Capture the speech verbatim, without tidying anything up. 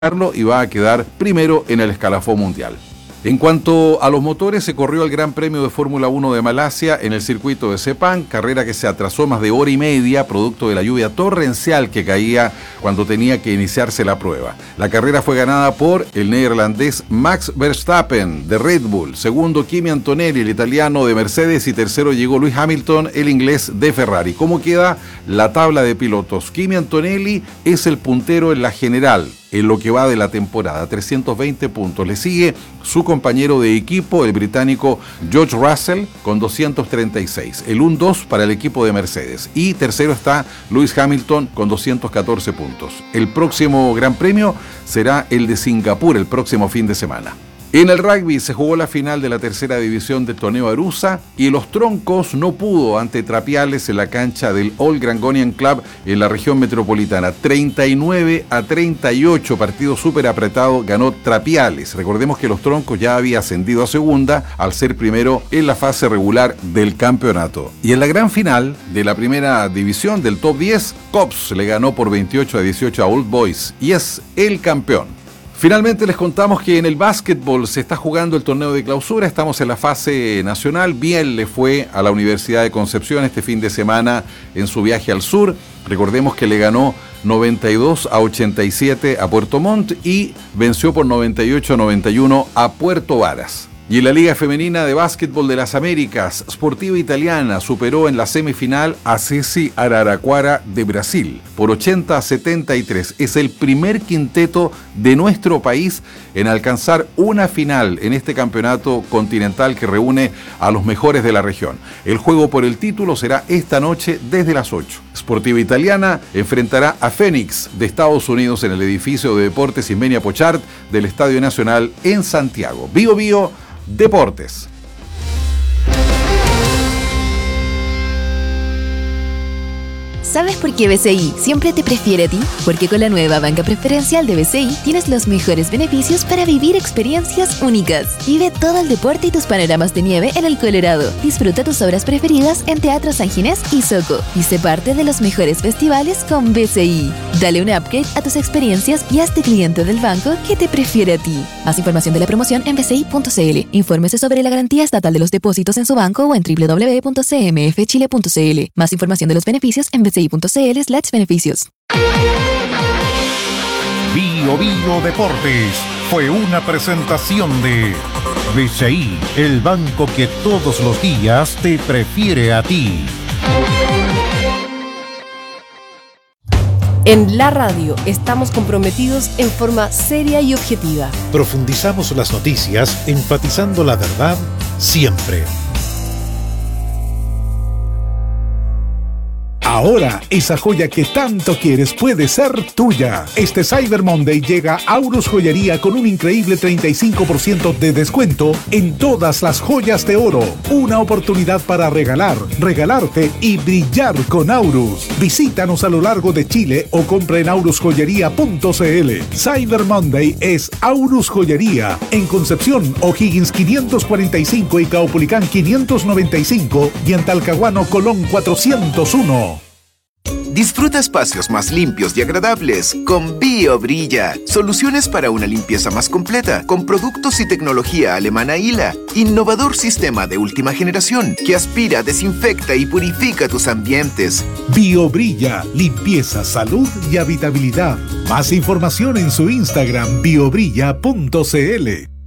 y va a quedar primero en el escalafón mundial. En cuanto a los motores, se corrió el Gran Premio de Fórmula uno de Malasia en el circuito de Sepang, carrera que se atrasó más de hora y media producto de la lluvia torrencial que caía cuando tenía que iniciarse la prueba. La carrera fue ganada por el neerlandés Max Verstappen de Red Bull, segundo Kimi Antonelli, el italiano de Mercedes, y tercero llegó Lewis Hamilton, el inglés de Ferrari. ¿Cómo queda la tabla de pilotos? Kimi Antonelli es el puntero en la general en lo que va de la temporada, trescientos veinte puntos. Le sigue su compañero de equipo, el británico George Russell, con doscientos treinta y seis. El uno dos para el equipo de Mercedes. Y tercero está Lewis Hamilton con doscientos catorce puntos. El próximo Gran Premio será el de Singapur el próximo fin de semana. En el rugby se jugó la final de la tercera división del torneo Arusa y Los Troncos no pudo ante Trapiales en la cancha del Old Grangonian Club en la región metropolitana. treinta y nueve a treinta y ocho, partido súper apretado, ganó Trapiales. Recordemos que Los Troncos ya había ascendido a segunda al ser primero en la fase regular del campeonato. Y en la gran final de la primera división del top diez, Cops le ganó por veintiocho a dieciocho a Old Boys y es el campeón. Finalmente les contamos que en el básquetbol se está jugando el torneo de clausura, estamos en la fase nacional. Bien le fue a la Universidad de Concepción este fin de semana en su viaje al sur. Recordemos que le ganó noventa y dos a ochenta y siete a Puerto Montt y venció por noventa y ocho a noventa y uno a Puerto Varas. Y en la Liga Femenina de Básquetbol de las Américas, Sportiva Italiana superó en la semifinal a Ceci Araraquara de Brasil por ochenta a setenta y tres. Es el primer quinteto de nuestro país en alcanzar una final en este campeonato continental que reúne a los mejores de la región. El juego por el título será esta noche desde las ocho. Sportiva Italiana enfrentará a Fénix de Estados Unidos en el edificio de Deportes Ismenia Pochart del Estadio Nacional en Santiago. Bio Bio Deportes. ¿Sabes por qué B C I siempre te prefiere a ti? Porque con la nueva banca preferencial de B C I tienes los mejores beneficios para vivir experiencias únicas. Vive todo el deporte y tus panoramas de nieve en el Colorado. Disfruta tus obras preferidas en Teatro San Ginés y Soco. Y sé parte de los mejores festivales con B C I. Dale un upgrade a tus experiencias y hazte cliente del banco que te prefiere a ti. Más información de la promoción en b c i punto c l. Infórmese sobre la garantía estatal de los depósitos en su banco o en w w w punto c m f chile punto c l. Más información de los beneficios en b c i punto c l slash beneficios. Bio Bio Deportes fue una presentación de B C I, el banco que todos los días te prefiere a ti. En la radio estamos comprometidos en forma seria y objetiva. Profundizamos las noticias, enfatizando la verdad siempre. Ahora, esa joya que tanto quieres puede ser tuya. Este Cyber Monday llega a Aurus Joyería con un increíble treinta y cinco por ciento de descuento en todas las joyas de oro. Una oportunidad para regalar, regalarte y brillar con Aurus. Visítanos a lo largo de Chile o compra en aurus joyería punto c l. Cyber Monday es Aurus Joyería en Concepción, O'Higgins quinientos cuarenta y cinco y Caupolicán quinientos noventa y cinco y en Talcahuano, Colón cuatrocientos uno. Disfruta espacios más limpios y agradables con Bio Brilla. Soluciones para una limpieza más completa con productos y tecnología alemana I L A. Innovador sistema de última generación que aspira, desinfecta y purifica tus ambientes. Bio Brilla, limpieza, salud y habitabilidad. Más información en su Instagram bio brilla punto c l.